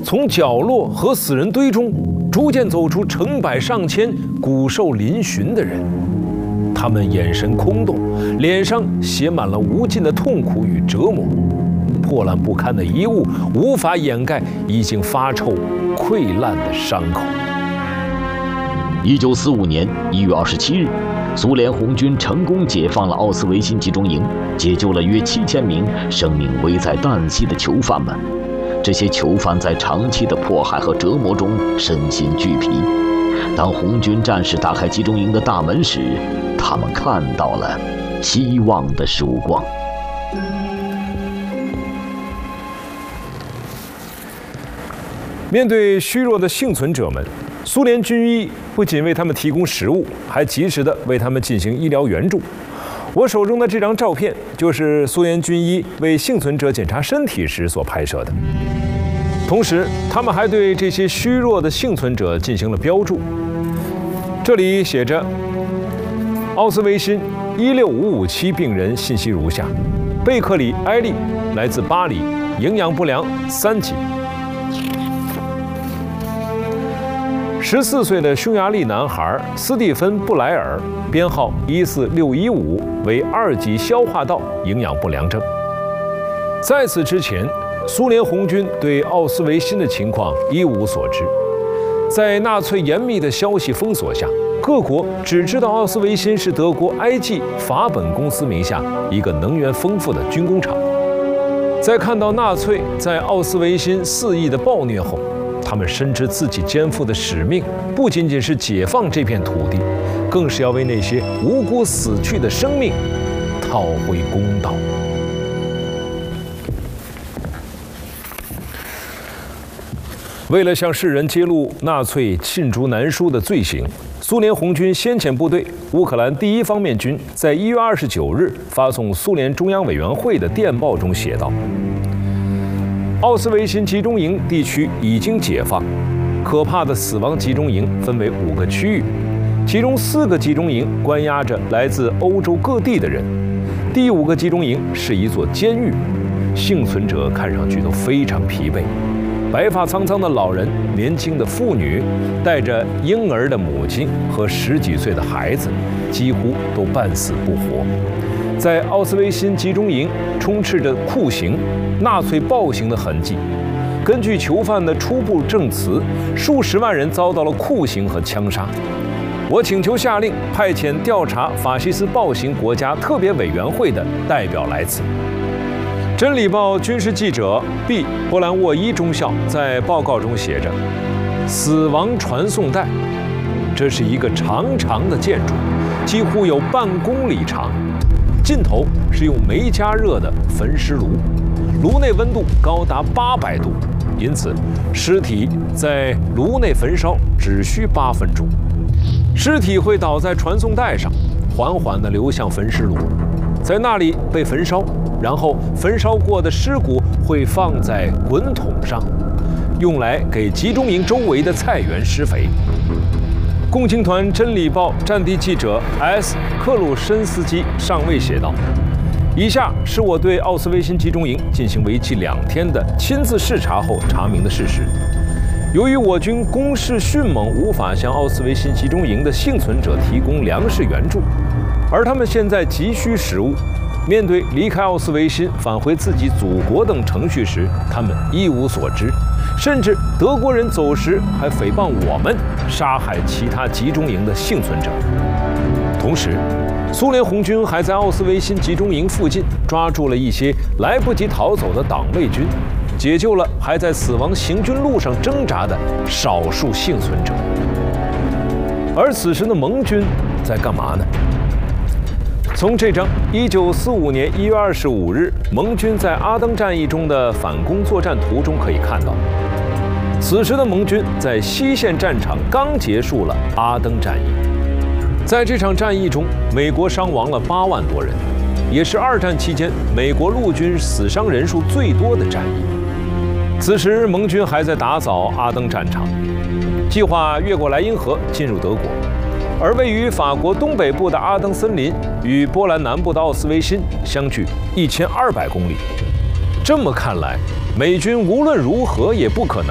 从角落和死人堆中逐渐走出成百上千骨瘦嶙峋的人，他们眼神空洞，脸上写满了无尽的痛苦与折磨，破烂不堪的衣物无法掩盖已经发臭、溃烂的伤口。 1945年1月27日，苏联红军成功解放了奥斯维辛集中营，解救了约7000名生命危在旦夕的囚犯们。这些囚犯在长期的迫害和折磨中身心俱疲。当红军战士打开集中营的大门时，他们看到了希望的曙光。 面对虚弱的幸存者们，苏联军医不仅为他们提供食物，还及时地为他们进行医疗援助。我手中的这张照片就是苏联军医为幸存者检查身体时所拍摄的。同时，他们还对这些虚弱的幸存者进行了标注。这里写着：奥斯维辛16557病人信息如下：贝克里·埃利，来自巴黎，营养不良3级。14岁的匈牙利男孩斯蒂芬·布莱尔，编号14615，为2级消化道营养不良症。在此之前，苏联红军对奥斯维辛的情况一无所知。在纳粹严密的消息封锁下，各国只知道奥斯维辛是德国埃济法本公司名下一个能源丰富的军工厂。在看到纳粹在奥斯维辛肆意的暴虐后，他们深知自己肩负的使命不仅仅是解放这片土地，更是要为那些无辜死去的生命讨回公道。为了向世人揭露纳粹罄竹难书的罪行，苏联红军先遣部队乌克兰第1方面军在1月29日发送苏联中央委员会的电报中写道：奥斯维辛集中营地区已经解放，可怕的死亡集中营分为5个区域，其中4个集中营关押着来自欧洲各地的人，第5个集中营是一座监狱。幸存者看上去都非常疲惫，白发苍苍的老人、年轻的妇女、带着婴儿的母亲和10几岁的孩子，几乎都半死不活。在奥斯维辛集中营充斥着酷刑、纳粹暴行的痕迹。根据囚犯的初步证词，数十万人遭到了酷刑和枪杀。我请求下令派遣调查法西斯暴行国家特别委员会的代表来此。真理报军事记者 B. 波兰沃伊中校在报告中写着：死亡传送带，这是一个长长的建筑，几乎有半公里长，尽头是用煤加热的焚尸炉，炉内温度高达800度，因此尸体在炉内焚烧只需8分钟。尸体会倒在传送带上，缓缓地流向焚尸炉，在那里被焚烧，然后焚烧过的尸骨会放在滚筒上，用来给集中营周围的菜园施肥。共青团真理报战地记者 S. 克鲁申斯基上尉写道：以下是我对奥斯维辛集中营进行为期2天的亲自视察后查明的事实。由于我军攻势迅猛，无法向奥斯维辛集中营的幸存者提供粮食援助，而他们现在急需食物。面对离开奥斯维辛返回自己祖国等程序时，他们一无所知，甚至德国人走时还诽谤我们杀害其他集中营的幸存者。同时，苏联红军还在奥斯维辛集中营附近抓住了一些来不及逃走的党卫军，解救了还在死亡行军路上挣扎的少数幸存者。而此时的盟军在干嘛呢？从这张1945年1月25日盟军在阿登战役中的反攻作战图中可以看到，此时的盟军在西线战场刚结束了阿登战役。在这场战役中，美国伤亡了8万多人，也是2战期间美国陆军死伤人数最多的战役。此时盟军还在打扫阿登战场，计划越过莱茵河进入德国。而位于法国东北部的阿登森林与波兰南部的奥斯维辛相距1200公里。这么看来，美军无论如何也不可能